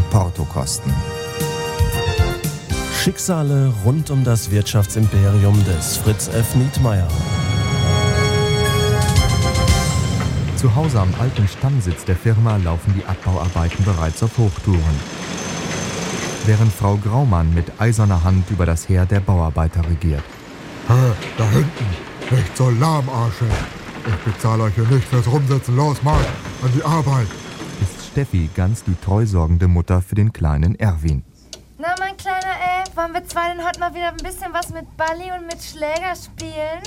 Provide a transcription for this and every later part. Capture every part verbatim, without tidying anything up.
Portokosten. Schicksale rund um das Wirtschaftsimperium des Fritz F. Nietmeyer. Zu Hause am alten Stammsitz der Firma laufen die Abbauarbeiten bereits auf Hochtouren. Während Frau Graumann mit eiserner Hand über das Heer der Bauarbeiter regiert. Hey, da hinten, nicht so lahmarsche. Ich bezahle euch hier nicht fürs Rumsitzen. Los, mal, an die Arbeit. Ist Steffi ganz die treusorgende Mutter für den kleinen Erwin. Na, mein Kleiner, ey, wollen wir zwei denn heute mal wieder ein bisschen was mit Balli und mit Schläger spielen?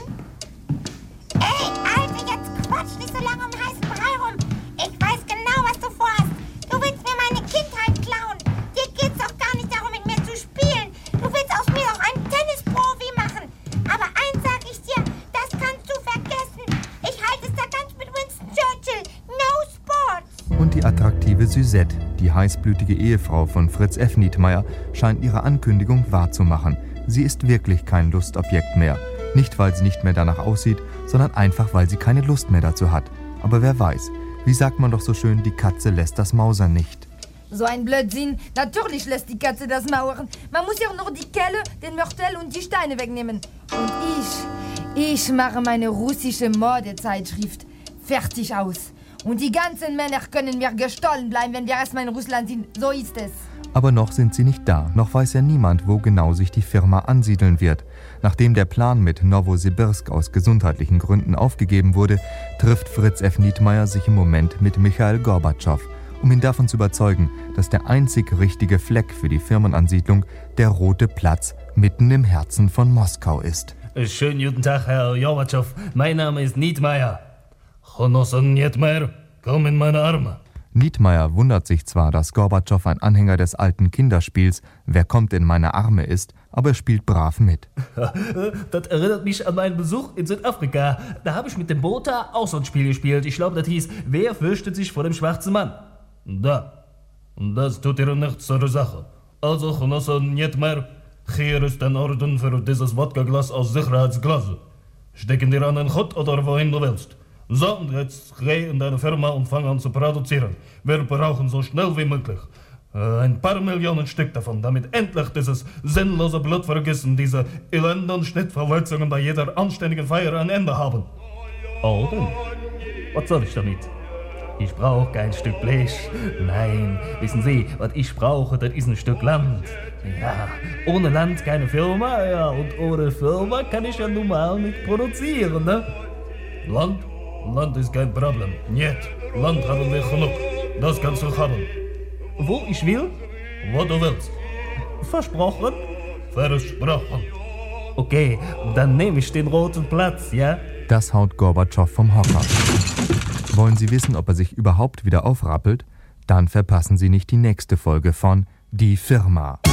Ey, Alter, jetzt quatsch nicht so lange um heißen Brei rum. Ich weiß genau, was du vorhast. Du willst mir meine Kindheit klauen. Dir geht's doch gar nicht darum, mit mir zu spielen. Du willst aus mir auch einen Tennisprofi machen. Aber eins sag ich dir, das kannst du vergessen. Ich halte es da ganz mit Winston Churchill. No sports. Und die attraktive Suzette, die heißblütige Ehefrau von Fritz F. Nietmeyer, scheint ihre Ankündigung wahrzumachen. Sie ist wirklich kein Lustobjekt mehr. Nicht, weil sie nicht mehr danach aussieht, sondern einfach, weil sie keine Lust mehr dazu hat. Aber wer weiß, wie sagt man doch so schön, die Katze lässt das Mausern nicht. So ein Blödsinn. Natürlich lässt die Katze das mauern. Man muss ja nur die Kelle, den Mörtel und die Steine wegnehmen. Und ich, ich mache meine russische Modezeitschrift. Fertig aus. Und die ganzen Männer können mir gestohlen bleiben, wenn wir erstmal in Russland sind. So ist es. Aber noch sind sie nicht da. Noch weiß ja niemand, wo genau sich die Firma ansiedeln wird. Nachdem der Plan mit Nowosibirsk aus gesundheitlichen Gründen aufgegeben wurde, trifft Fritz F. Nietmeyer sich im Moment mit Michail Gorbatschow, um ihn davon zu überzeugen, dass der einzig richtige Fleck für die Firmenansiedlung der Rote Platz mitten im Herzen von Moskau ist. Schönen guten Tag, Herr Gorbatschow. Mein Name ist Nietmeyer. Honosan Nietmeyer, komm in meine Arme. Nietmeyer wundert sich zwar, dass Gorbatschow ein Anhänger des alten Kinderspiels Wer kommt in meine Arme ist, aber er spielt brav mit. Das erinnert mich an meinen Besuch in Südafrika. Da habe ich mit dem Botha auch so ein Spiel gespielt. Ich glaube, das hieß, wer fürchtet sich vor dem schwarzen Mann? Da. Und das tut ihr nichts zur Sache. Also, Honosan Nietmeyer, hier ist ein Orden für dieses Wodka-Glas aus Sicherheitsglas. Stecken dir an den Hut oder wohin du willst. So, und jetzt geh in deine Firma und fang an zu produzieren. Wir brauchen so schnell wie möglich äh, ein paar Millionen Stück davon, damit endlich dieses sinnlose Blutvergießen, diese elenden Schnittverletzungen bei jeder anständigen Feier ein Ende haben. Oh, denn? Was soll ich damit? Ich brauche kein Stück Blech. Nein, wissen Sie, was ich brauche, das ist ein Stück Land. Ja, ohne Land keine Firma, ja, und ohne Firma kann ich ja nun mal nicht produzieren, ne? Land? Land ist kein Problem. Nicht. Land haben wir genug. Das kannst du haben. Wo ich will? Wo du willst. Versprochen? Versprochen. Okay, dann nehme ich den Roten Platz, ja? Das haut Gorbatschow vom Hocker. Wollen Sie wissen, ob er sich überhaupt wieder aufrappelt? Dann verpassen Sie nicht die nächste Folge von Die Firma.